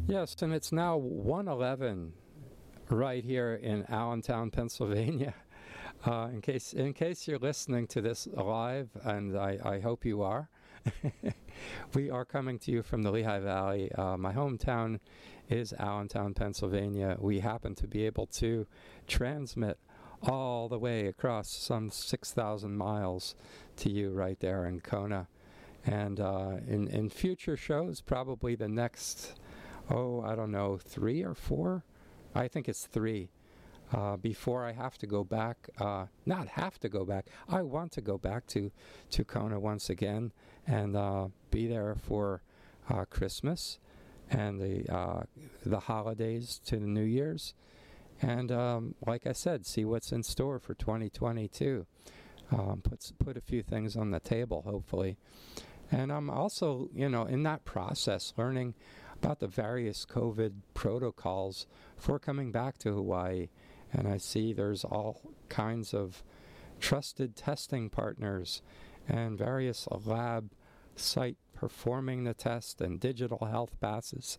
Yes, and it's now 1:11 right here in Allentown, Pennsylvania. In case you're listening to this live, and I hope you are, we are coming to you from the Lehigh Valley. My hometown is Allentown, Pennsylvania. We happen to be able to transmit all the way across some 6,000 miles to you right there in Kona. And in future shows, probably the next, I don't know, 3 or 4? I think it's 3. Before I have to go back, not have to go back, I want to go back to Kona once again and be there for Christmas and the holidays to the New Year's. And like I said, see what's in store for 2022. Put a few things on the table, hopefully. And I'm also, in that process, learning about the various COVID protocols for coming back to Hawaii. And I see there's all kinds of trusted testing partners and various lab site performing the test and digital health passes.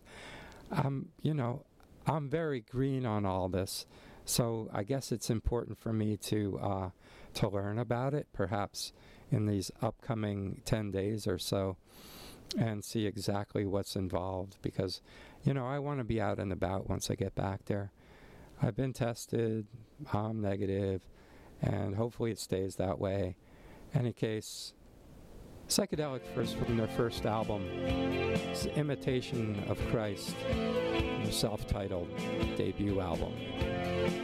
I'm very green on all this, so I guess it's important for me to learn about it, perhaps in these upcoming 10 days or so, and see exactly what's involved, because, I want to be out and about once I get back there. I've been tested, I'm negative, and hopefully it stays that way. Any case, Psychedelic Furs from their first album, it's Imitation of Christ, their self-titled debut album.